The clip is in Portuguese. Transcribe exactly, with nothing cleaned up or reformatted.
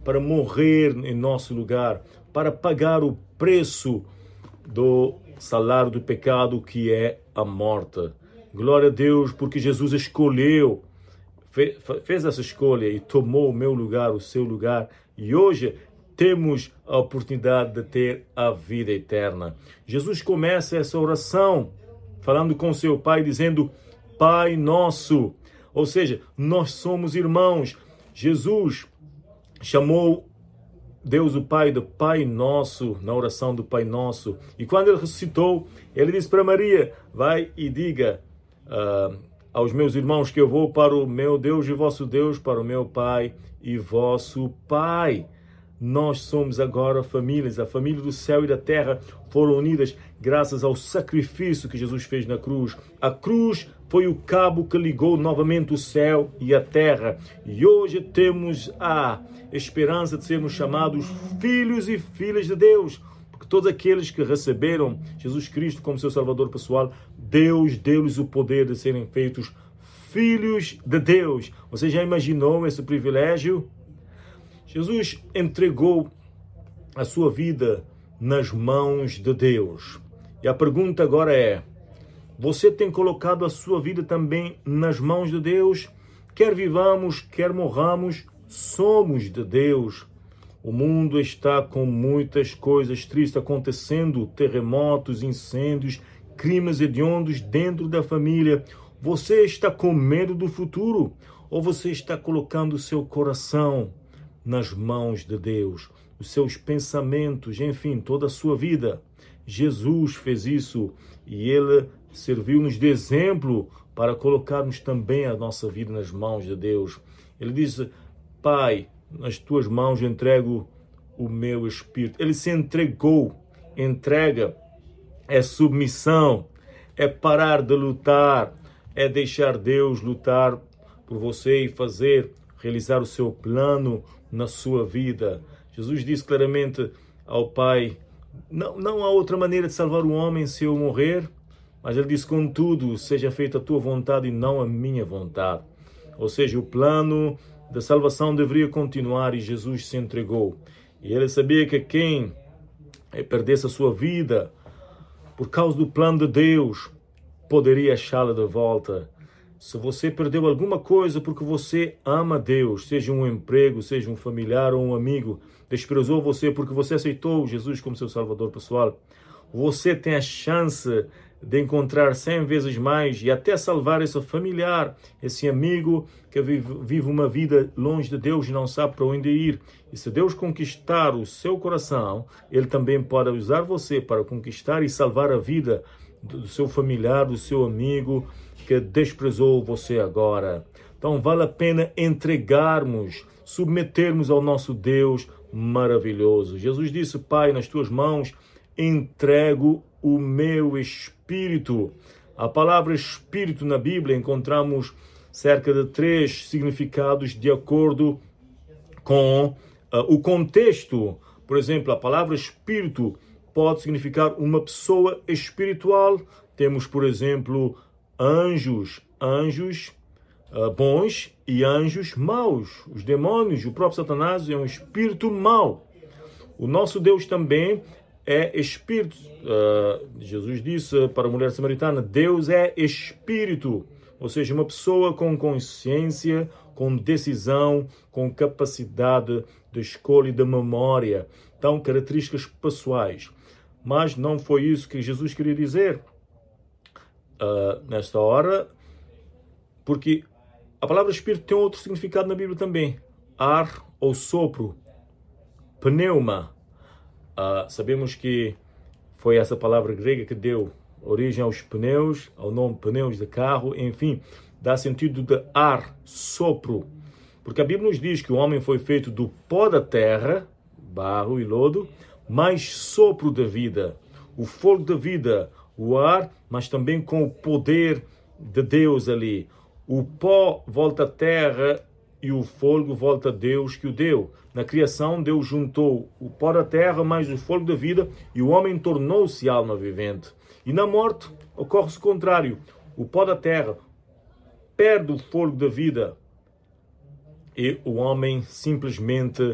para morrer em nosso lugar, para pagar o preço do salário do pecado, que é a morte. Glória a Deus, porque Jesus escolheu, fez essa escolha e tomou o meu lugar, o seu lugar, e hoje temos a oportunidade de ter a vida eterna. Jesus começa essa oração falando com seu Pai, dizendo: Pai Nosso. Ou seja, nós somos irmãos. Jesus chamou Deus o Pai de Pai Nosso, na oração do Pai Nosso. E quando ele ressuscitou, ele disse para Maria: vai e diga uh, aos meus irmãos que eu vou para o meu Deus e vosso Deus, para o meu Pai e vosso Pai. Nós somos agora famílias. A família do céu e da terra foram unidas graças ao sacrifício que Jesus fez na cruz. A cruz foi o cabo que ligou novamente o céu e a terra. E hoje temos a esperança de sermos chamados filhos e filhas de Deus. Porque todos aqueles que receberam Jesus Cristo como seu Salvador pessoal, Deus deu-lhes o poder de serem feitos filhos de Deus. Você já imaginou esse privilégio? Jesus entregou a sua vida nas mãos de Deus. E a pergunta agora é: você tem colocado a sua vida também nas mãos de Deus? Quer vivamos, quer morramos, somos de Deus. O mundo está com muitas coisas tristes acontecendo, terremotos, incêndios, crimes hediondos dentro da família. Você está com medo do futuro? Ou você está colocando o seu coração nas mãos de Deus, os seus pensamentos, enfim, toda a sua vida? Jesus fez isso e ele serviu-nos de exemplo para colocarmos também a nossa vida nas mãos de Deus. Ele disse: Pai, nas tuas mãos entrego o meu espírito. Ele se entregou. Entrega é submissão, é parar de lutar, é deixar Deus lutar por você e fazer, realizar o seu plano na sua vida. Jesus disse claramente ao Pai: não, não há outra maneira de salvar o homem se eu morrer, mas ele disse: contudo, seja feita a tua vontade e não a minha vontade. Ou seja, o plano da salvação deveria continuar e Jesus se entregou. E ele sabia que quem perdesse a sua vida por causa do plano de Deus poderia achá-la de volta. Se você perdeu alguma coisa porque você ama Deus, seja um emprego, seja um familiar ou um amigo, desprezou você porque você aceitou Jesus como seu Salvador pessoal, você tem a chance de encontrar cem vezes mais e até salvar esse familiar, esse amigo que vive, vive uma vida longe de Deus e não sabe para onde ir. E se Deus conquistar o seu coração, Ele também pode usar você para conquistar e salvar a vida do seu familiar, do seu amigo que desprezou você agora. Então vale a pena entregarmos, submetermos ao nosso Deus maravilhoso. Jesus disse: Pai, nas tuas mãos entrego o meu espírito. A palavra espírito na Bíblia encontramos cerca de três significados de acordo com uh, o contexto. Por exemplo, a palavra espírito pode significar uma pessoa espiritual. Temos, por exemplo, anjos, anjos uh, bons e anjos maus. Os demônios, o próprio Satanás é um espírito mau. O nosso Deus também é espírito. Uh, Jesus disse para a mulher samaritana: Deus é espírito. Ou seja, uma pessoa com consciência, com decisão, com capacidade de escolha e de memória. Então, características pessoais. Mas não foi isso que Jesus queria dizer uh, nesta hora, porque a palavra espírito tem outro significado na Bíblia também. Ar ou sopro, pneuma. Uh, sabemos que foi essa palavra grega que deu origem aos pneus, ao nome pneus de carro, enfim, dá sentido de ar, sopro. Porque a Bíblia nos diz que o homem foi feito do pó da terra, barro e lodo, mais sopro da vida, o fogo da vida, o ar, mas também com o poder de Deus ali. O pó volta à terra e o fogo volta a Deus que o deu. Na criação, Deus juntou o pó da terra mais o fogo da vida e o homem tornou-se alma vivente. E na morte ocorre-se o contrário. O pó da terra perde o fogo da vida e o homem simplesmente